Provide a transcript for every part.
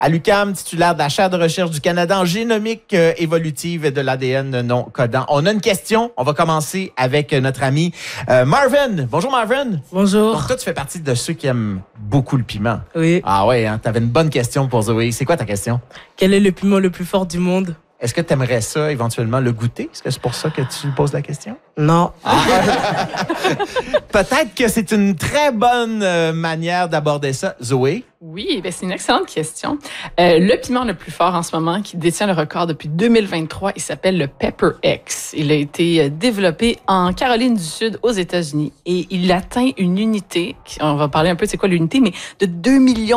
à l'UQAM, titulaire de la chaire de recherche du Canada en génomique évolutive et de l'ADN non codant. On a une question. On va commencer avec notre ami Marvin. Bonjour Marvin. Bonjour. Donc toi, tu fais partie de ceux qui aiment beaucoup le piment. Oui. Ah ouais, hein, t'avais une bonne question pour Zoé. C'est quoi ta question? Quel est le piment le plus fort du monde? Est-ce que tu aimerais ça éventuellement le goûter? Est-ce que c'est pour ça que tu poses la question? Non. Peut-être que c'est une très bonne manière d'aborder ça. Zoé? Oui, c'est une excellente question. Le piment le plus fort en ce moment, qui détient le record depuis 2023, il s'appelle le Pepper X. Il a été développé en Caroline du Sud, aux États-Unis, et il atteint une unité, on va parler un peu de c'est quoi l'unité, mais de 2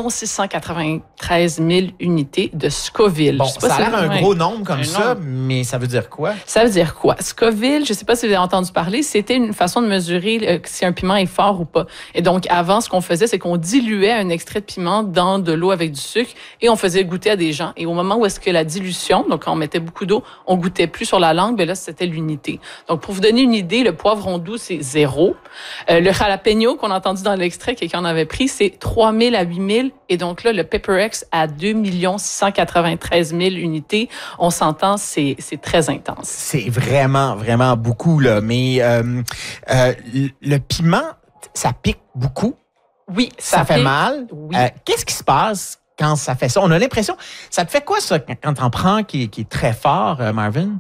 693 000 unités de Scoville. Bon, ça a l'air un gros nombre comme ça, mais ça veut dire quoi? Ça veut dire quoi? Scoville, je ne sais pas si vous avez entendu parler, c'était une façon de mesurer si un piment est fort ou pas. Et donc, avant, ce qu'on faisait, c'est qu'on diluait un extrait de piment dans de l'eau avec du sucre et on faisait goûter à des gens. Et au moment où est-ce que la dilution, donc quand on mettait beaucoup d'eau, on goûtait plus sur la langue, ben là, c'était l'unité. Donc, pour vous donner une idée, le poivron doux, c'est 0. Le jalapeno qu'on a entendu dans l'extrait, quelqu'un en avait pris, c'est 3 000 à 8 000. Et donc là, le Pepper X à 2 693 000 unités. On s'entend, c'est très intense. C'est vraiment, vraiment beaucoup, là. Mais le piment, ça pique beaucoup. Oui, ça fait mal. Oui. Qu'est-ce qui se passe quand ça fait ça? On a l'impression... Ça te fait quoi, ça, quand t'en prends qui est très fort, Marvin?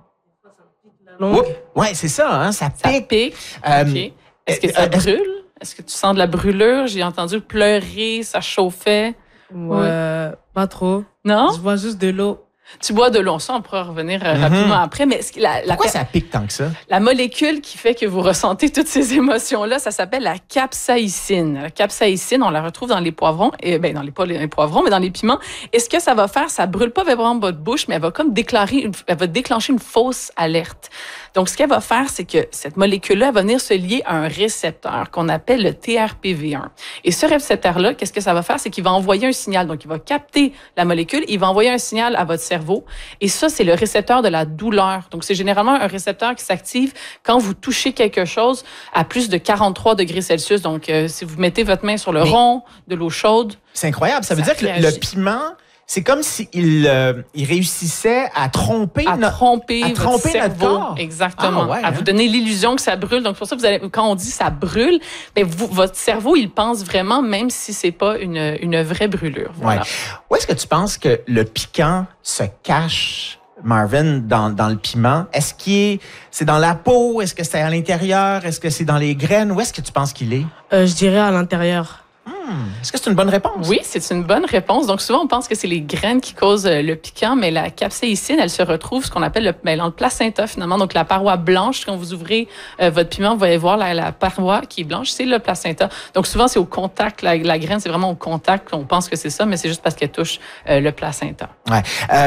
Oui, c'est ça, hein? Ça pique. OK. Est-ce que ça brûle? Est-ce que tu sens de la brûlure? J'ai entendu pleurer, ça chauffait. Ouais, pas trop. Non? Je bois juste de l'eau. Tu bois de l'eau, ça, on pourra revenir rapidement après. Mais pourquoi ça pique tant que ça? La molécule qui fait que vous ressentez toutes ces émotions-là, ça s'appelle la capsaïcine. La capsaïcine, on la retrouve dans les poivrons, pas les poivrons, mais dans les piments. Et ce que ça va faire, ça brûle pas vraiment votre bouche, mais elle va comme elle va déclencher une fausse alerte. Donc, ce qu'elle va faire, c'est que cette molécule-là, elle va venir se lier à un récepteur qu'on appelle le TRPV1. Et ce récepteur-là, qu'est-ce que ça va faire? C'est qu'il va envoyer un signal. Donc, il va capter la molécule, il va envoyer un signal à votre cerveau. Et ça, c'est le récepteur de la douleur. Donc, c'est généralement un récepteur qui s'active quand vous touchez quelque chose à plus de 43 degrés Celsius. Donc, si vous mettez votre main sur le rond de l'eau chaude. C'est incroyable. Ça veut dire que le piment, c'est comme s'il réussissait à tromper notre cerveau. Corps. Exactement. À vous donner l'illusion que ça brûle. Donc, pour ça, quand on dit ça brûle, votre cerveau, il pense vraiment, même si c'est pas une vraie brûlure. Voilà. Ouais. Où est-ce que tu penses que le piquant se cache, Marvin, dans le piment? Est-ce que c'est dans la peau? Est-ce que c'est à l'intérieur? Est-ce que c'est dans les graines? Où est-ce que tu penses qu'il est? Je dirais à l'intérieur. Est-ce que c'est une bonne réponse? Oui, c'est une bonne réponse. Donc, souvent, on pense que c'est les graines qui causent le piquant, mais la capsaïcine, elle se retrouve, ce qu'on appelle dans le placenta, finalement. Donc, la paroi blanche, quand vous ouvrez votre piment, vous allez voir la paroi qui est blanche, c'est le placenta. Donc, souvent, c'est au contact. La graine, c'est vraiment au contact qu'on pense que c'est ça, mais c'est juste parce qu'elle touche le placenta. Ouais.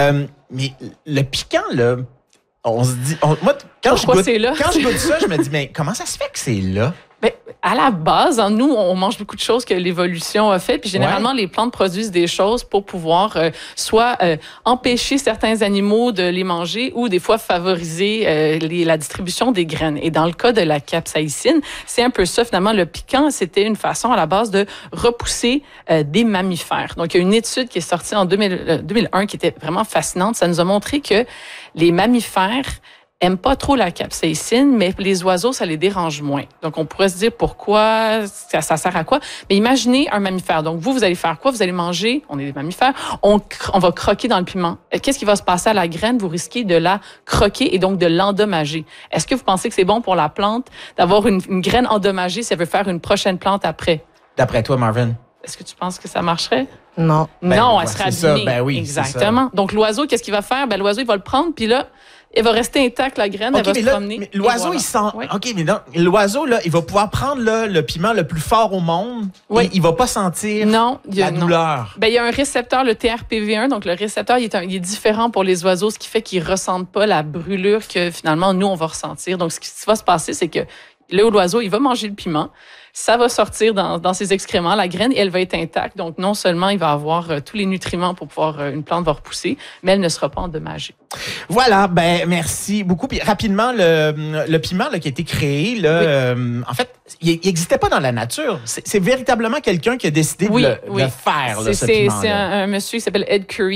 Mais le piquant, là, on se dit... moi, quand je goûte ça, je me dis, mais comment ça se fait que c'est là? À la base, nous, on mange beaucoup de choses que l'évolution a fait. Puis généralement, les plantes produisent des choses pour pouvoir soit empêcher certains animaux de les manger ou des fois favoriser la distribution des graines. Et dans le cas de la capsaïcine, c'est un peu ça. Finalement, le piquant, c'était une façon à la base de repousser des mammifères. Donc, il y a une étude qui est sortie en 2001 qui était vraiment fascinante. Ça nous a montré que les mammifères aiment pas trop la capsaïcine, mais les oiseaux, ça les dérange moins. Donc, on pourrait se dire pourquoi, ça sert à quoi? Mais imaginez un mammifère. Donc, vous allez faire quoi? Vous allez manger, on est des mammifères, on va croquer dans le piment. Qu'est-ce qui va se passer à la graine? Vous risquez de la croquer et donc de l'endommager. Est-ce que vous pensez que c'est bon pour la plante d'avoir une graine endommagée si elle veut faire une prochaine plante après? D'après toi, Marvin? Est-ce que tu penses que ça marcherait? Non. Non, elle sera abîmée. Ça, oui, exactement. Donc, l'oiseau, qu'est-ce qu'il va faire? L'oiseau, il va le prendre, puis là, elle va rester intacte, la graine, elle va se promener. Mais l'oiseau, il sent... Oui. OK, mais non, l'oiseau, là, il va pouvoir prendre le piment le plus fort au monde et il va pas sentir la douleur. Il y a un récepteur, le TRPV1, donc le récepteur, il est différent pour les oiseaux, ce qui fait qu'ils ne ressentent pas la brûlure que finalement, nous, on va ressentir. Donc, ce qui va se passer, c'est que l'oiseau, il va manger le piment, ça va sortir dans ses excréments, la graine, et elle va être intacte. Donc, non seulement il va avoir tous les nutriments pour pouvoir, une plante va repousser, mais elle ne sera pas endommagée. Voilà, merci beaucoup. Puis rapidement, le piment là, qui a été créé, là, en fait, il n'existait pas dans la nature. C'est véritablement quelqu'un qui a décidé de le faire, là, ce C'est piment-là. un monsieur qui s'appelle Ed Curry